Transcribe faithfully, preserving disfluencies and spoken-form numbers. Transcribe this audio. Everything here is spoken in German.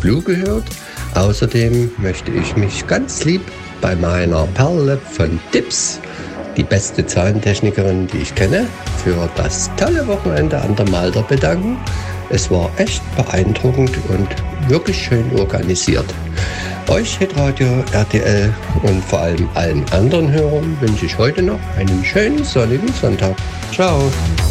Blue gehört. Außerdem möchte ich mich ganz lieb bei meiner Perle von Dips, die beste Zahlentechnikerin, die ich kenne, für das tolle Wochenende an der Malter bedanken. Es war echt beeindruckend und wirklich schön organisiert. Euch Hitradio, R T L und vor allem allen anderen Hörern wünsche ich heute noch einen schönen sonnigen Sonntag. Ciao!